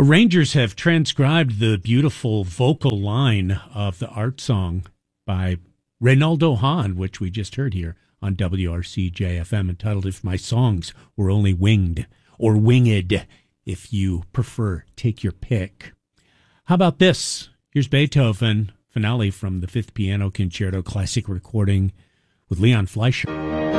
Rangers have transcribed the beautiful vocal line of the art song by Reynaldo Hahn, which we just heard here on WRC-JFM, entitled If My Songs Were Only Winged, or Winged, if you prefer. Take your pick. How about this? Here's Beethoven, finale from the Fifth Piano Concerto, classic recording with Leon Fleischer.